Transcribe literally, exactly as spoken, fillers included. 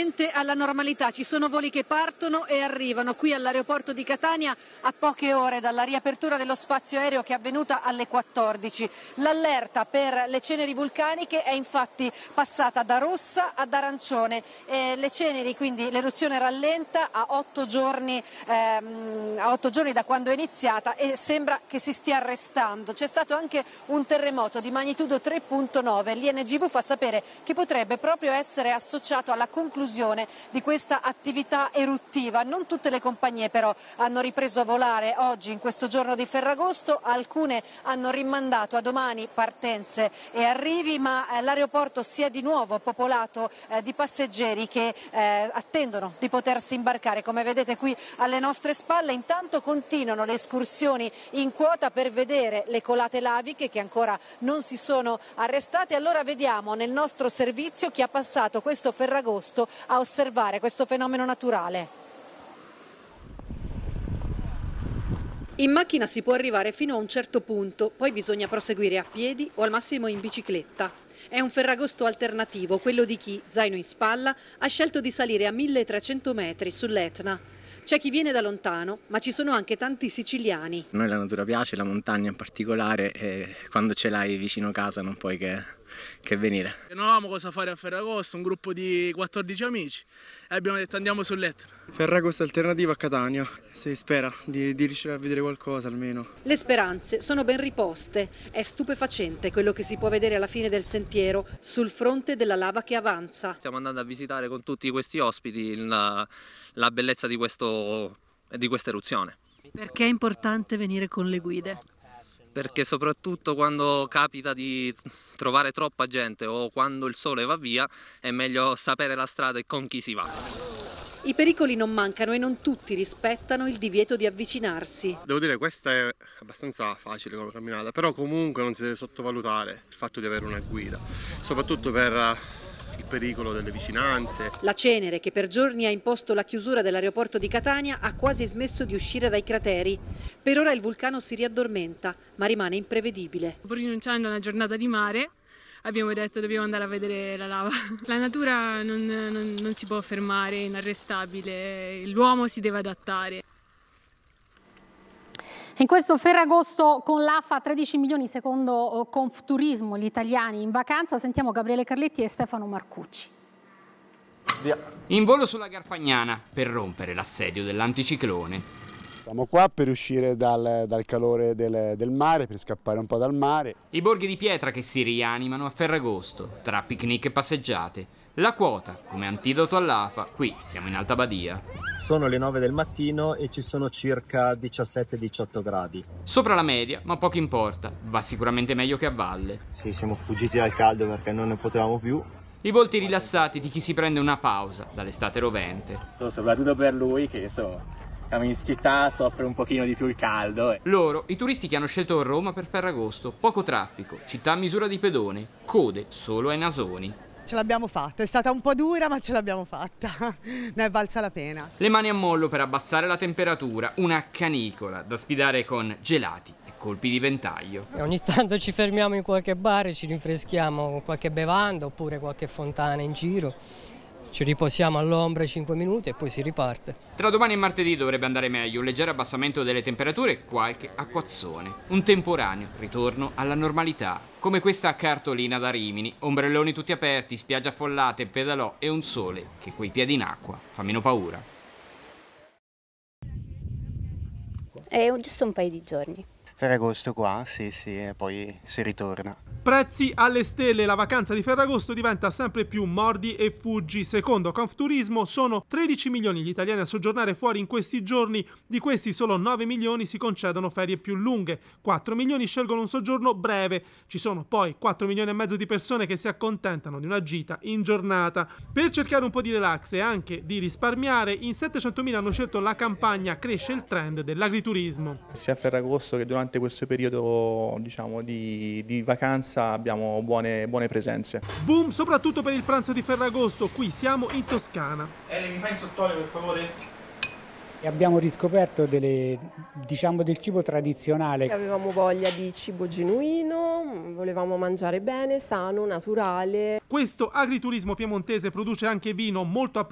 finalmente alla normalità. Ci sono voli che partono e arrivano qui all'aeroporto di Catania a poche ore dalla riapertura dello spazio aereo che è avvenuta alle quattordici. L'allerta per le ceneri vulcaniche è infatti passata da rossa ad arancione. E le ceneri, quindi l'eruzione rallenta a otto giorni, ehm, a otto giorni da quando è iniziata e sembra che si stia arrestando. C'è stato anche un terremoto di magnitudo tre virgola nove. L'I N G V fa sapere che potrebbe proprio essere associato alla conclusione di questa attività eruttiva. Non tutte le compagnie però hanno ripreso a volare oggi in questo giorno di Ferragosto, alcune hanno rimandato a domani partenze e arrivi, ma eh, l'aeroporto si è di nuovo popolato eh, di passeggeri che eh, attendono di potersi imbarcare. Come vedete qui alle nostre spalle, intanto continuano le escursioni in quota per vedere le colate laviche che ancora non si sono arrestate. Allora vediamo nel nostro servizio chi ha passato questo Ferragosto a osservare questo fenomeno naturale. In macchina si può arrivare fino a un certo punto, poi bisogna proseguire a piedi o al massimo in bicicletta. È un Ferragosto alternativo, quello di chi, zaino in spalla, ha scelto di salire a milletrecento metri sull'Etna. C'è chi viene da lontano, ma ci sono anche tanti siciliani. A noi la natura piace, la montagna in particolare, e quando ce l'hai vicino casa non puoi che, che venire. Non avevamo cosa fare a Ferragosto, un gruppo di quattordici amici, e abbiamo detto andiamo sull'Etna. Ferragosto alternativo a Catania, si spera di, di riuscire a vedere qualcosa almeno. Le speranze sono ben riposte. È stupefacente quello che si può vedere alla fine del sentiero, sul fronte della lava che avanza. Stiamo andando a visitare con tutti questi ospiti la, la bellezza di, questo, di questa eruzione. Perché è importante venire con le guide? Perché soprattutto quando capita di trovare troppa gente o quando il sole va via è meglio sapere la strada e con chi si va. I pericoli non mancano e non tutti rispettano il divieto di avvicinarsi. Devo dire, questa è abbastanza facile come camminata, però comunque non si deve sottovalutare il fatto di avere una guida, soprattutto per il pericolo delle vicinanze. La cenere, che per giorni ha imposto la chiusura dell'aeroporto di Catania, ha quasi smesso di uscire dai crateri. Per ora il vulcano si riaddormenta, ma rimane imprevedibile. Pur rinunciando a una giornata di mare, abbiamo detto dobbiamo andare a vedere la lava. La natura non, non, non si può fermare, è inarrestabile, l'uomo si deve adattare. In questo Ferragosto con l'A F A tredici milioni secondo Confturismo gli italiani in vacanza. Sentiamo Gabriele Carletti e Stefano Marcucci. Via. In volo sulla Garfagnana per rompere l'assedio dell'anticiclone. Siamo qua per uscire dal, dal calore del, del mare, per scappare un po' dal mare. I borghi di pietra che si rianimano a Ferragosto, tra picnic e passeggiate. La quota, come antidoto all'A F A, qui siamo in Alta Badia. Sono le nove del mattino e ci sono circa diciassette diciotto gradi. Sopra la media, ma poco importa, va sicuramente meglio che a valle. Sì, siamo fuggiti dal caldo perché non ne potevamo più. I volti rilassati di chi si prende una pausa dall'estate rovente. So, soprattutto per lui che so, siamo in città, soffre un pochino di più il caldo. Loro, i turisti che hanno scelto Roma per Ferragosto, poco traffico, città a misura di pedone, code solo ai nasoni. Ce l'abbiamo fatta, è stata un po' dura ma ce l'abbiamo fatta, ne è valsa la pena. Le mani a mollo per abbassare la temperatura, una canicola da sfidare con gelati e colpi di ventaglio. E ogni tanto ci fermiamo in qualche bar e ci rinfreschiamo con qualche bevanda oppure qualche fontana in giro. Ci riposiamo all'ombra cinque minuti e poi si riparte. Tra domani e martedì dovrebbe andare meglio, un leggero abbassamento delle temperature e qualche acquazzone. Un temporaneo ritorno alla normalità, come questa cartolina da Rimini, ombrelloni tutti aperti, spiagge affollate, pedalò e un sole che coi piedi in acqua fa meno paura. È giusto un paio di giorni. Ferragosto qua, sì sì, e poi si ritorna. Prezzi alle stelle, la vacanza di Ferragosto diventa sempre più mordi e fuggi. Secondo Confturismo sono tredici milioni gli italiani a soggiornare fuori in questi giorni, di questi solo nove milioni si concedono ferie più lunghe, quattro milioni scelgono un soggiorno breve, ci sono poi quattro milioni e mezzo di persone che si accontentano di una gita in giornata. Per cercare un po' di relax e anche di risparmiare, in settecentomila hanno scelto la campagna Cresce il trend dell'agriturismo. Sia a Ferragosto che durante questo periodo, diciamo, di, di vacanza abbiamo buone, buone presenze. Boom soprattutto per il pranzo di Ferragosto, qui siamo in Toscana. Ele, mi fai in sottolio per favore? E abbiamo riscoperto delle, diciamo, del cibo tradizionale. Avevamo voglia di cibo genuino, volevamo mangiare bene, sano, naturale. Questo agriturismo piemontese produce anche vino molto apprezzato